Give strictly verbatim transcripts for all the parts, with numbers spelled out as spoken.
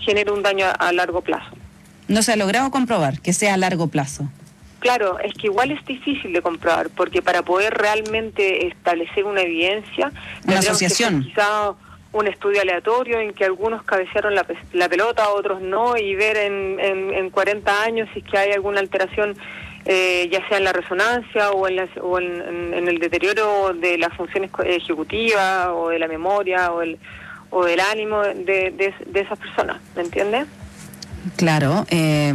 genere un daño a, a largo plazo. No se ha logrado comprobar que sea a largo plazo. Claro, es que igual es difícil de comprobar, porque para poder realmente establecer una evidencia, una asociación, quizá un estudio aleatorio en que algunos cabecearon la, la pelota, otros no, y ver en, en, en cuarenta años si es que hay alguna alteración, eh, ya sea en la resonancia o, en, la, o en, en, en el deterioro de las funciones ejecutivas o de la memoria o, el, o del ánimo de, de, de esas personas, ¿me entiendes? Claro, eh...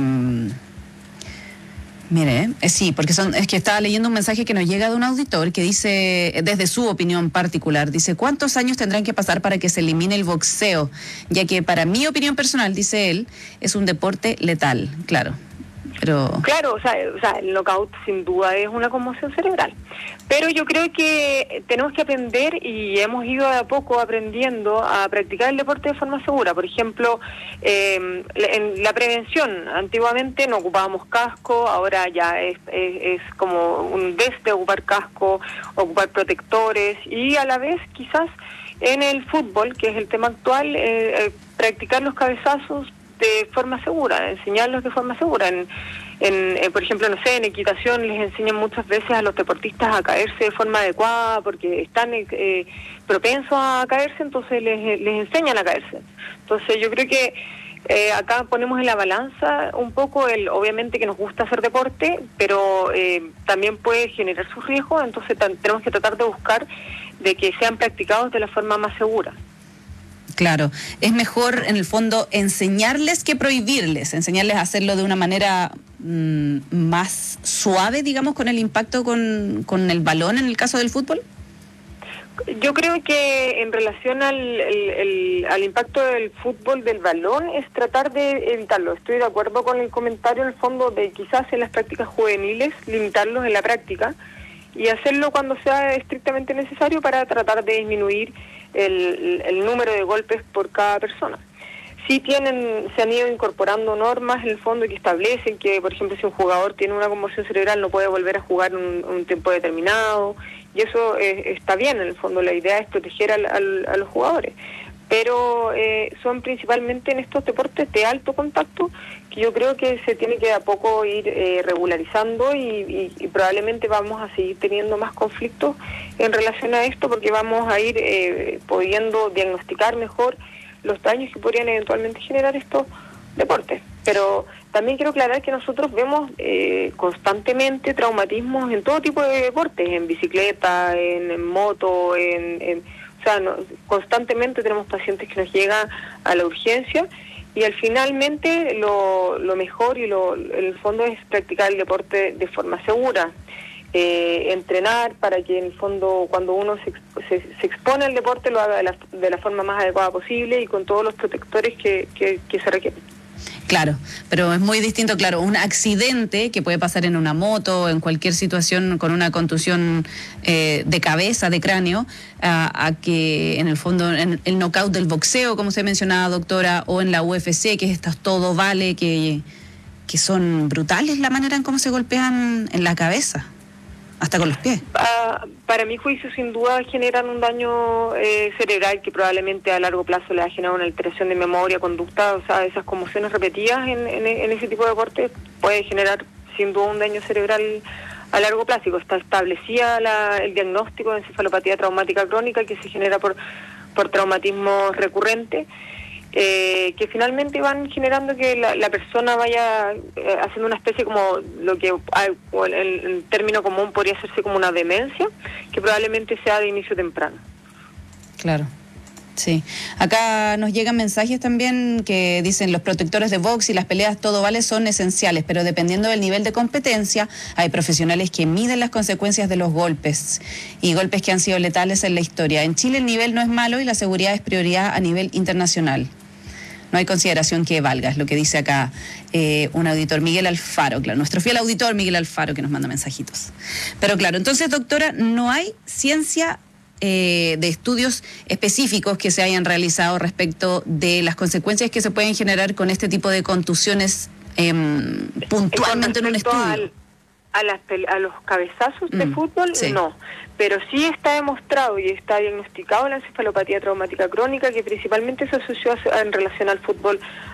Mire, eh, sí, porque son, es que estaba leyendo un mensaje que nos llega de un auditor que dice, desde su opinión particular, dice, ¿cuántos años tendrán que pasar para que se elimine el boxeo? Ya que para mi opinión personal, dice él, es un deporte letal, claro. Pero... Claro, o sea, o sea, el knockout sin duda es una conmoción cerebral. Pero yo creo que tenemos que aprender, y hemos ido de a poco aprendiendo a practicar el deporte de forma segura. Por ejemplo, eh, en la prevención, antiguamente no ocupábamos casco, ahora ya es, es, es como un desde ocupar casco, ocupar protectores, y a la vez quizás en el fútbol, que es el tema actual, eh, eh, practicar los cabezazos de forma segura, enseñarlos de forma segura. En, en eh, por ejemplo, no sé, en equitación les enseñan muchas veces a los deportistas a caerse de forma adecuada porque están eh, propensos a caerse, entonces les, les enseñan a caerse. Entonces yo creo que eh, acá ponemos en la balanza un poco el, obviamente que nos gusta hacer deporte, pero eh, también puede generar sus riesgos, entonces t- tenemos que tratar de buscar de que sean practicados de la forma más segura. Claro, es mejor en el fondo enseñarles que prohibirles, enseñarles a hacerlo de una manera mmm, más suave, digamos, con el impacto con, con el balón en el caso del fútbol. Yo creo que en relación al, el, el, al impacto del fútbol, del balón, es tratar de evitarlo. Estoy de acuerdo con el comentario en el fondo de quizás en las prácticas juveniles, limitarlos en la práctica y hacerlo cuando sea estrictamente necesario para tratar de disminuir el, el número de golpes por cada persona. Sí tienen, se han ido incorporando normas en el fondo que establecen que, por ejemplo, si un jugador tiene una conmoción cerebral no puede volver a jugar un, un tiempo determinado, y eso eh, está bien, en el fondo la idea es proteger al, al, a los jugadores. Pero eh, son principalmente en estos deportes de alto contacto que yo creo que se tiene que de a poco ir eh, regularizando y, y, y probablemente vamos a seguir teniendo más conflictos en relación a esto porque vamos a ir eh, pudiendo diagnosticar mejor los daños que podrían eventualmente generar estos deportes. Pero también quiero aclarar que nosotros vemos eh, constantemente traumatismos en todo tipo de deportes, en bicicleta, en, en moto, en... en O sea, no, constantemente tenemos pacientes que nos llegan a la urgencia y al finalmente lo, lo mejor y lo, en el fondo es practicar el deporte de forma segura, eh, entrenar para que en el fondo cuando uno se, se, se expone al deporte lo haga de la, de la forma más adecuada posible y con todos los protectores que, que, que se requieren. Claro, pero es muy distinto, claro, un accidente que puede pasar en una moto, en cualquier situación con una contusión eh, de cabeza, de cráneo, a, a que en el fondo en el knockout del boxeo, como se mencionaba, doctora, o en la U F C, que es estas todo vale, que, que son brutales la manera en cómo se golpean en la cabeza, hasta con los pies. Uh, para mi juicio, sin duda, generan un daño eh, cerebral que probablemente a largo plazo le ha generado una alteración de memoria, conducta, o sea, esas conmociones repetidas en, en, en ese tipo de deporte puede generar sin duda un daño cerebral a largo plazo. Está establecida la, el diagnóstico de encefalopatía traumática crónica que se genera por, por traumatismo recurrente. Eh, que finalmente van generando que la, la persona vaya eh, haciendo una especie como lo que en, en término común podría hacerse como una demencia, que probablemente sea de inicio temprano. Claro, sí. Acá nos llegan mensajes también que dicen los protectores de box y las peleas todo vale son esenciales, pero dependiendo del nivel de competencia hay profesionales que miden las consecuencias de los golpes y golpes que han sido letales en la historia. En Chile el nivel no es malo y la seguridad es prioridad a nivel internacional. No hay consideración que valga, es lo que dice acá eh, un auditor, Miguel Alfaro, claro, nuestro fiel auditor Miguel Alfaro, que nos manda mensajitos. Pero claro, entonces, doctora, no hay ciencia eh, de estudios específicos que se hayan realizado respecto de las consecuencias que se pueden generar con este tipo de contusiones eh, puntualmente en un estudio. Al, a, las, a los cabezazos mm, de fútbol, sí. No. Pero sí está demostrado y está diagnosticado la encefalopatía traumática crónica que principalmente se asoció en relación al fútbol